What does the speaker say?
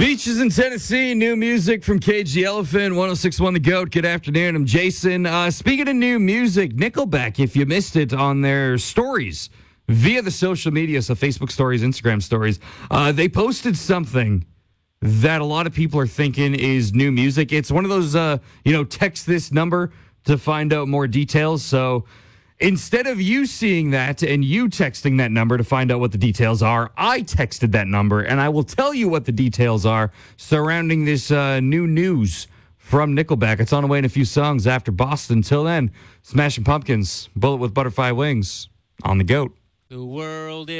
Beaches in Tennessee, new music from Cage the Elephant, 106.1 The Goat. Good afternoon, I'm Jason. Speaking of new music, Nickelback, if you missed it on their stories via the social media, so Facebook stories, Instagram stories, they posted something that a lot of people are thinking is new music. It's one of those, text this number to find out more details. So instead of you seeing that and you texting that number to find out what the details are, I texted that number, and I will tell you what the details are surrounding this new news from Nickelback. It's on the way in a few songs after Boston. Till then, Smashing Pumpkins, Bullet with Butterfly Wings, on The Goat. The world is